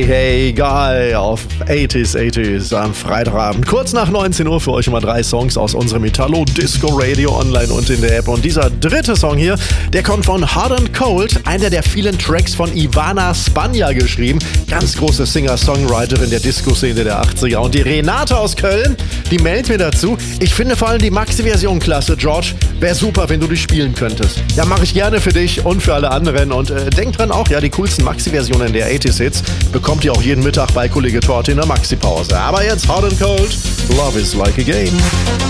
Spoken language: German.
hey Guy auf 80s am Freitagabend. Kurz nach 19 Uhr für euch immer 3 Songs aus unserem Italo Disco Radio online und in der App. Und dieser dritte Song hier, der kommt von Hot and Cold, einer der vielen Tracks von Ivana Spanja geschrieben. Ganz große Singer-Songwriterin der Disco-Szene der 80er. Und die Renate aus Köln, die meldet mir dazu. Ich finde vor allem die Maxi-Version klasse, George. Wäre super, wenn du die spielen könntest. Ja, mache ich gerne für dich und für alle anderen. Und denkt dran auch, ja, die coolsten Maxi-Versionen der 80s-Hits bekommt ihr auch jeden Mittag bei Kollege Torte in der Maxi-Pause. Aber jetzt Hot and Cold, Love is like a game.